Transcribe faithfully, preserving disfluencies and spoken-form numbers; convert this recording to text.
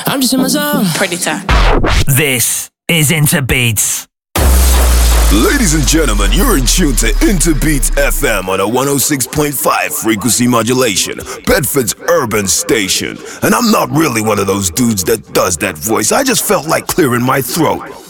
I'm just in my zone. Predator. This is Interbeats. Ladies and gentlemen, you're in tune to Interbeats F M on a one oh six point five frequency modulation, Bedford's urban station. And I'm not really one of those dudes that does that voice. I just felt like clearing my throat.